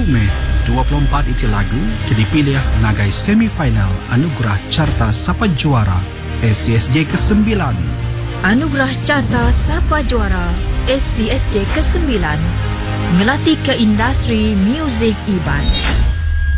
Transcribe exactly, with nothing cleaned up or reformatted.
Mei dua puluh empat itu lagu kini pilih nagai semifinal Anugerah Carta Sapa Juara S C S J kesembilan. Anugerah Carta Sapa Juara S C S J kesembilan ngelatih ke industri muzik Iban.